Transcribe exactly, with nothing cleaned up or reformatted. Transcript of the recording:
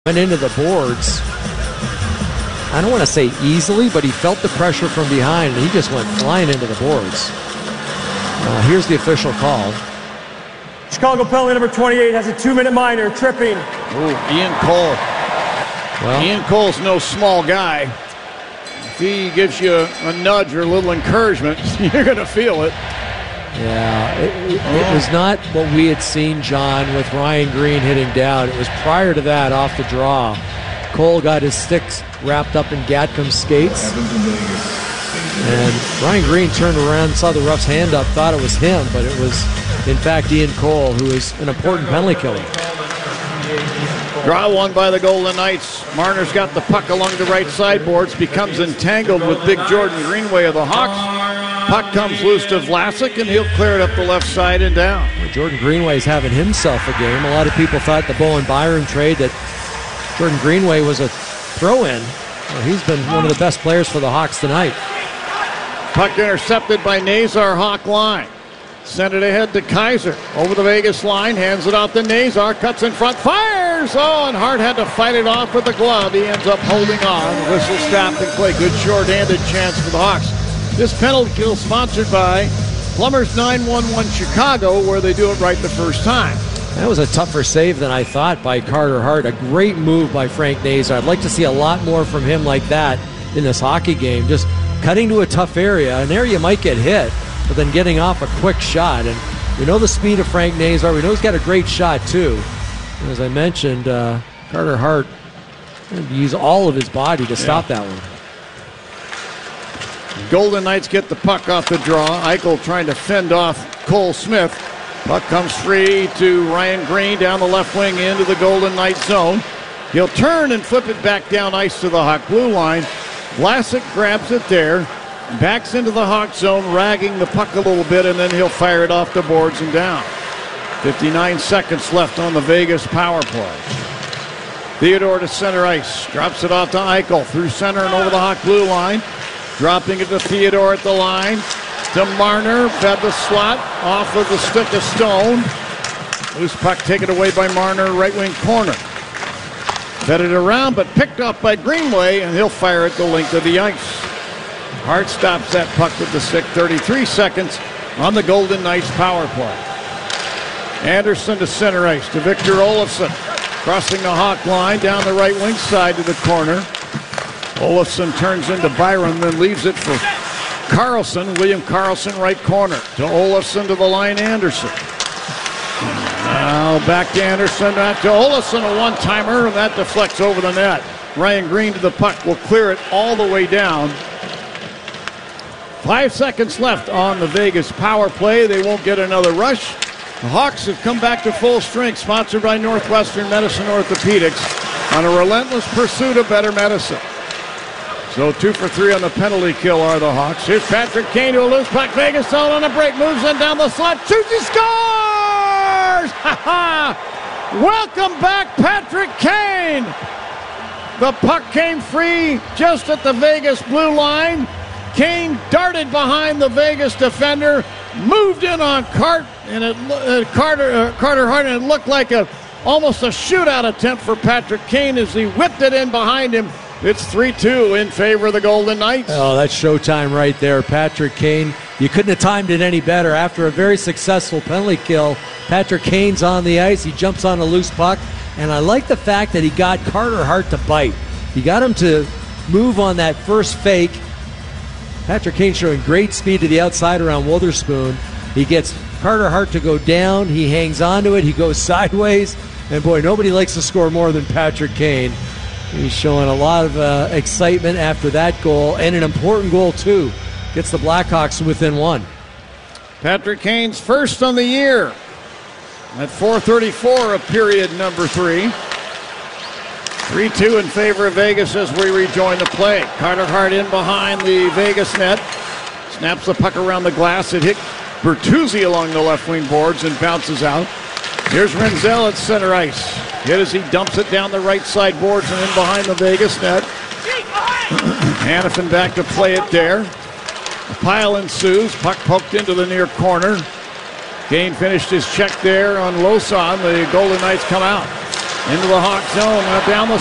Went into the boards. I don't want to say easily, but he felt the pressure from behind, and he just went flying into the boards. Uh, here's the official call. Chicago penalty number twenty-eight has a two-minute minor, tripping. Ooh, Ian Cole. Well, Ian Cole's no small guy. If he gives you a, a nudge or a little encouragement, you're going to feel it. Yeah, it, it, it was not what we had seen, John, with Ryan Green hitting down. It was prior to that, off the draw. Cole got his sticks wrapped up in Gatcom's skates. And Ryan Green turned around, saw the ref's hand up, thought it was him, but it was, in fact, Ian Cole, who is an important penalty killer. Draw one by the Golden Knights. Marner's got the puck along the right sideboards, becomes entangled with big Jordan Greenway of the Hawks. Puck comes loose to Vlasic, and he'll clear it up the left side and down. Well, Jordan Greenway's having himself a game. A lot of people thought the Bowen Byram trade that Jordan Greenway was a throw-in. Well, he's been one of the best players for the Hawks tonight. Puck intercepted by Nazar, Hawk line. Sent it ahead to Kaiser. Over the Vegas line, hands it out to Nazar, cuts in front, fires! Oh, and Hart had to fight it off with the glove. He ends up holding on. Whistle stopped and play. Good short-handed chance for the Hawks. This penalty kill sponsored by Plumbers nine one one Chicago, where they do it right the first time. That was a tougher save than I thought by Carter Hart. A great move by Frank Nazar. I'd like to see a lot more from him like that in this hockey game. Just cutting to a tough area, an area you might get hit, but then getting off a quick shot. And we know the speed of Frank Nazar. We know he's got a great shot, too. And as I mentioned, uh, Carter Hart used all of his body to stop yeah. that one. Golden Knights get the puck off the draw. Eichel trying to fend off Cole Smith. Puck comes free to Ryan Green down the left wing into the Golden Knights zone. He'll turn and flip it back down ice to the Hawk blue line. Vlasic grabs it there, backs into the Hawk zone, ragging the puck a little bit, and then he'll fire it off the boards and down. fifty-nine seconds left on the Vegas power play. Theodore to center ice, drops it off to Eichel through center and over the Hawk blue line. Dropping it to Theodore at the line. To Marner, fed the slot off of the stick of Stone. Loose puck taken away by Marner, right wing corner. Fed it around, but picked up by Greenway, and he'll fire it the length of the ice. Hart stops that puck with the stick. thirty-three seconds on the Golden Knights power play. Anderson to center ice to Victor Olofsson. Crossing the Hawk line down the right wing side to the corner. Olofsson turns into Byron, then leaves it for Carlson. William Carlson, right corner. To Olofsson, to the line, Anderson. Now back to Anderson, back to Olofsson, a one-timer, and that deflects over the net. Ryan Green to the puck will clear it all the way down. Five seconds left on the Vegas power play. They won't get another rush. The Hawks have come back to full strength, sponsored by Northwestern Medicine Orthopedics, on a relentless pursuit of better medicine. So two for three on the penalty kill are the Hawks. Here's Patrick Kane to a loose puck. Vegas out on a break. Moves in down the slot. Shoots. He scores! Ha ha! Welcome back, Patrick Kane. The puck came free just at the Vegas blue line. Kane darted behind the Vegas defender, moved in on Cart and it, uh, Carter uh, Carter Hart, and it looked like a almost a shootout attempt for Patrick Kane as he whipped it in behind him. It's three two in favor of the Golden Knights. Oh, that's showtime right there. Patrick Kane, you couldn't have timed it any better. After a very successful penalty kill, Patrick Kane's on the ice. He jumps on a loose puck, and I like the fact that he got Carter Hart to bite. He got him to move on that first fake. Patrick Kane showing great speed to the outside around Wotherspoon. He gets Carter Hart to go down. He hangs onto it. He goes sideways. And, boy, nobody likes to score more than Patrick Kane. He's showing a lot of uh, excitement after that goal, and an important goal, too. Gets the Blackhawks within one. Patrick Kane's first on the year at four thirty-four of period number three. three two in favor of Vegas as we rejoin the play. Carter Hart in behind the Vegas net. Snaps the puck around the glass. It hit Bertuzzi along the left wing boards and bounces out. Here's Renzel at center ice. Hit as he dumps it down the right side boards and in behind the Vegas net. Hanifin back to play it there. A pile ensues. Puck poked into the near corner. Kane finished his check there on Losan. The Golden Knights come out. Into the Hawk zone, uh, down the